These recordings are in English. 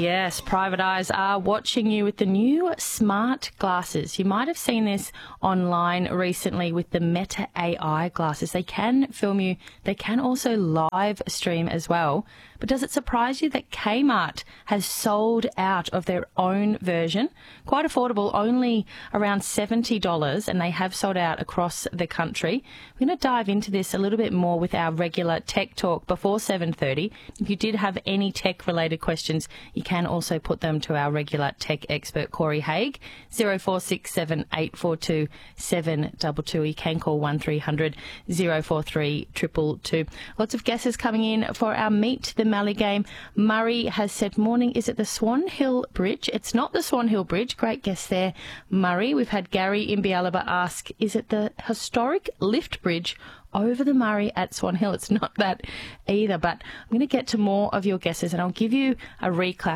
Yes, private eyes are watching you with the new smart glasses. You might have seen this online recently with the Meta AI glasses. They can film you. They can also live stream as well. But does it surprise you that Kmart has sold out of their own version? Quite affordable, only around $70, and they have sold out across the country. We're going to dive into this a little bit more with our regular Tech Talk before 7:30. If you did have any tech-related questions, you can also put them to our regular tech expert, Corey Haig, 0467 842 722. You can call 1300 043 222. Lots of guesses coming in for our Meet the Mallee game. Murray has said, morning, is it the Swan Hill Bridge? It's not the Swan Hill Bridge. Great guess there, Murray. We've had Gary in Bialaba ask, is it the historic lift bridge over the Murray at Swan Hill? It's not that either, but I'm going to get to more of your guesses and I'll give you a recap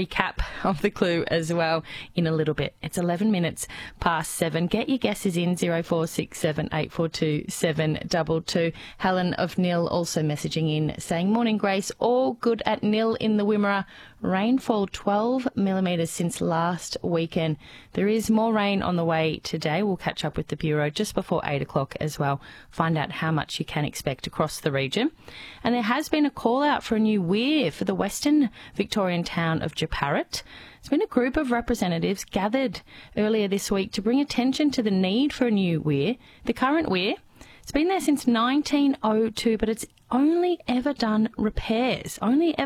of the clue as well in a little bit. It's 11 minutes past 7. Get your guesses in 0467 842 722. Helen of Nil also messaging in saying, morning Grace, all good at Nil in the Wimmera. Rainfall 12 millimetres since last weekend. There is more rain on the way today. We'll catch up with the Bureau just before 8 o'clock as well. Find out how much you can expect across the region. And there has been a call out for a new weir for the Western Victorian town of Jeparit. There's been a group of representatives gathered earlier this week to bring attention to the need for a new weir. The current weir, it's been there since 1902, but it's only ever had repairs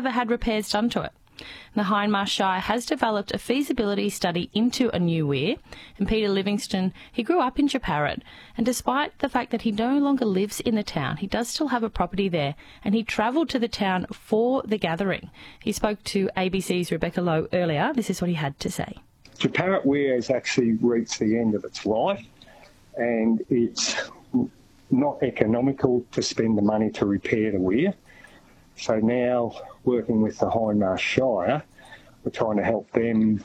done to it. The Hindmarsh Shire has developed a feasibility study into a new weir, and Peter Livingston, he grew up in Jeparit, and despite the fact that he no longer lives in the town, he does still have a property there, and he travelled to the town for the gathering. He spoke to ABC's Rebecca Lowe earlier. This is what he had to say. Jeparit Weir has actually reached the end of its life, and it's not economical to spend the money to repair the weir. So now, working with the Hindmarsh Shire, we're trying to help them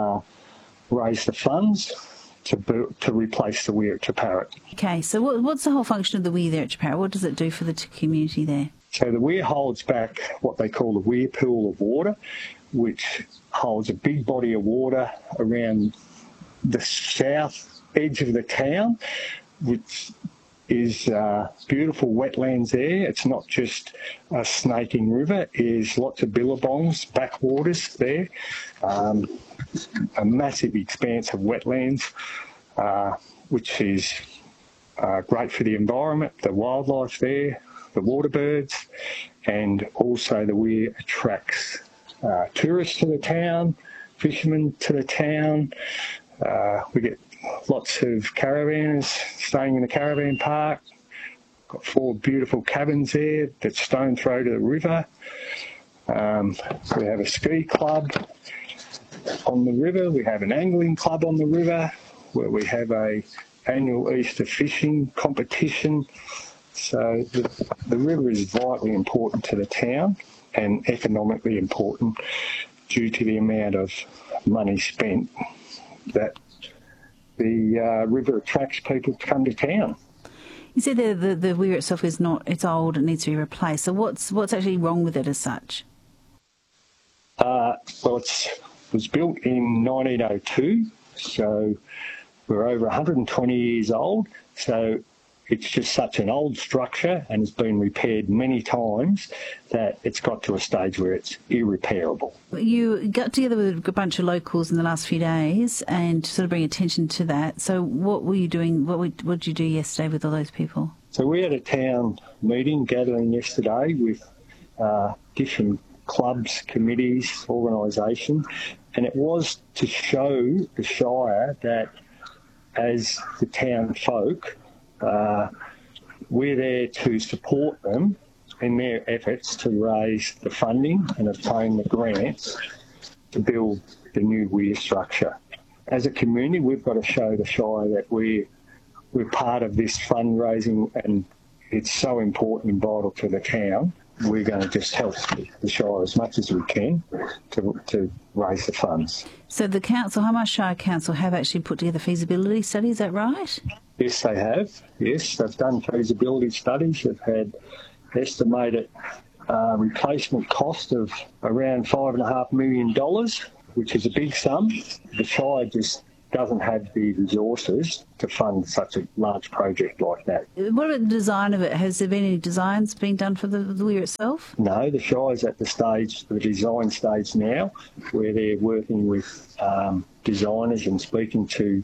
raise the funds to replace the weir at Jeparit. Okay, so what's the whole function of the weir there at Jeparit? What does it do for the community there? So the weir holds back what they call the weir pool of water, which holds a big body of water around the south edge of the town, which is beautiful wetlands there. It's not just a snaking river. There's lots of billabongs, backwaters there, a massive expanse of wetlands, which is great for the environment, the wildlife there, the water birds, and also the weir attracts tourists to the town, fishermen to the town. We get lots of caravanners staying in the caravan park. Got 4 beautiful cabins there that's stone throw to the river. We have a ski club on the river. We have an angling club on the river where we have a annual Easter fishing competition. So the river is vitally important to the town and economically important due to the amount of money spent that the river attracts people to come to town. You said the weir itself is not, it's old, it needs to be replaced. So what's actually wrong with it as such? Well, it was built in 1902, so we're over 120 years old. So it's just such an old structure and has been repaired many times that it's got to a stage where it's irreparable. You got together with a bunch of locals in the last few days and sort of bring attention to that. So what were you doing? What did you do yesterday with all those people? So we had a town meeting gathering yesterday with different clubs, committees, organisations, and it was to show the Shire that as the town folk, we're there to support them in their efforts to raise the funding and obtain the grants to build the new weir structure. As a community, we've got to show the Shire that we're part of this fundraising, and it's so important and vital to the town. We're going to just help the Shire as much as we can to raise the funds. So the council, Hindmarsh Shire Council, have actually put together feasibility studies, is that right? Yes, they have. Yes, they've done feasibility studies. They've had estimated replacement cost of around $5.5 million, which is a big sum. The Shire just doesn't have the resources to fund such a large project like that. What about the design of it? Has there been any designs being done for the weir itself? No, the Shire's at the design stage now, where they're working with designers and speaking to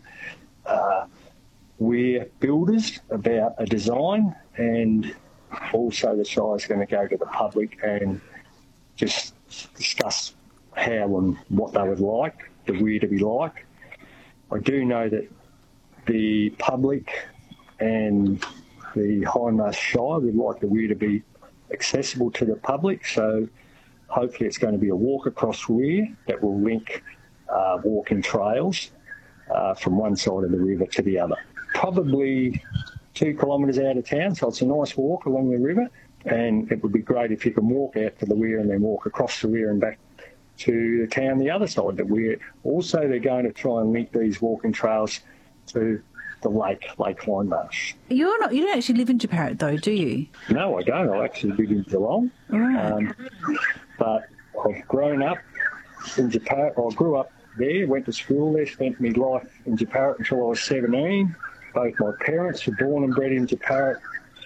weir builders about a design, and also the Shire's going to go to the public and just discuss how and what they would like the weir to be like. I do know that the public and the Hindmarsh Shire would like the weir to be accessible to the public, so hopefully it's going to be a walk across weir that will link walking trails from one side of the river to the other. Probably 2 kilometres out of town, so it's a nice walk along the river, and it would be great if you can walk out to the weir and then walk across the weir and back to the town the other side. That we're also, they're going to try and link these walking trails to the Lake Hindmarsh. You don't actually live in Jeparit though, do you? No, I don't. I actually live in Geelong. Right. But I've grown up in Jeparit. I grew up there, went to school there, spent my life in Jeparit until I was 17. Both my parents were born and bred in Jeparit.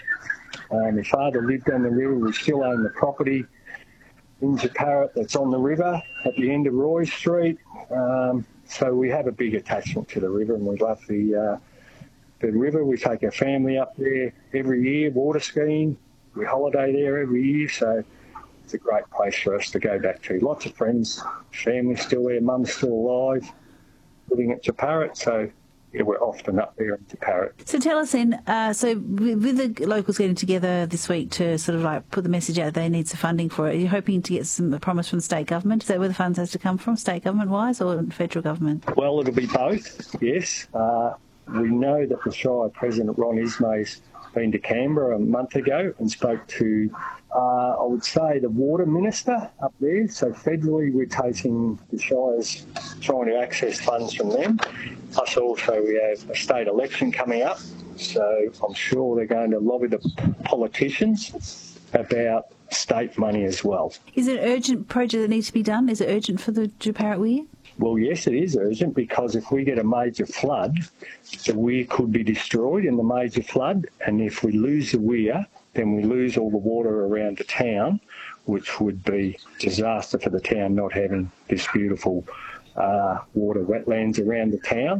My father lived on the river. We still own the property in Jeparit that's on the river at the end of Roy Street. So we have a big attachment to the river, and we love the river. We take our family up there every year, water skiing. We holiday there every year, so it's a great place for us to go back to. Lots of friends, family's still there, mum's still alive, living at Jeparit, so yeah, we're often up there in Jeparit. So tell us then, so with the locals getting together this week to sort of like put the message out they need some funding for it, are you hoping to get some promise from the state government? Is that where the funds has to come from, state government-wise or federal government? Well, it'll be both, yes. We know that the Shire President, Ron Ismay's been to Canberra a month ago and spoke to, I would say, the Water Minister up there. So federally, we're taking the Shire's trying to access funds from them. Plus also we have a state election coming up. So I'm sure they're going to lobby the politicians about state money as well. Is it an urgent project that needs to be done? Is it urgent for the Jeparit weir? Well, yes, it is urgent, because if we get a major flood, the weir could be destroyed in the major flood, and if we lose the weir, then we lose all the water around the town, which would be disaster for the town not having this beautiful water wetlands around the town.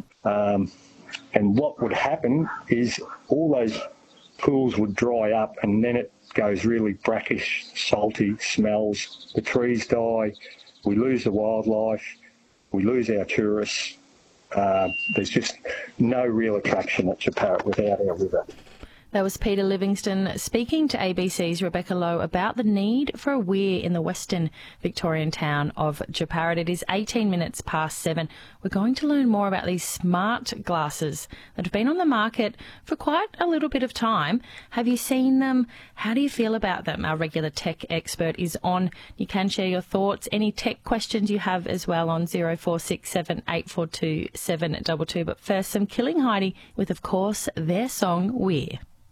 And what would happen is all those pools would dry up, and then it goes really brackish, salty, smells, the trees die, we lose the wildlife, we lose our tourists. There's just no real attraction at Jeparit without our river. That was Peter Livingston speaking to ABC's Rebecca Lowe about the need for a weir in the western Victorian town of Jeparit. It is 18 minutes past 7. We're going to learn more about these smart glasses that have been on the market for quite a little bit of time. Have you seen them? How do you feel about them? Our regular tech expert is on. You can share your thoughts, any tech questions you have as well on 0467 842 722. But first, some Killing Heidi with, of course, their song Weir.